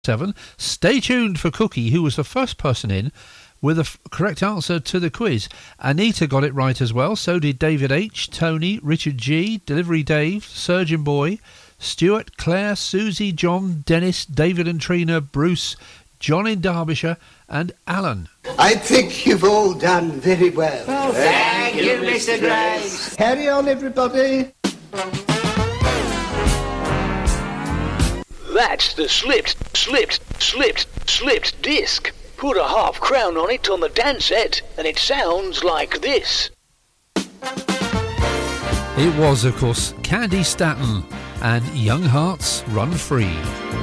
7. Stay tuned for Cookie, who was the first person in with a correct answer to the quiz. Anita got it right as well. So did David H, Tony, Richard G, Delivery Dave, Surgeon Boy, Stuart, Claire, Susie, John, Dennis, David and Trina, Bruce, John in Derbyshire and Alan. I think you've all done very well. Oh, thank you, Mr. Grace. Carry on, everybody. That's the slipped disc. Put a half crown on it on the dance set, and it sounds like this. It was, of course, Candy Staton and Young Hearts Run Free.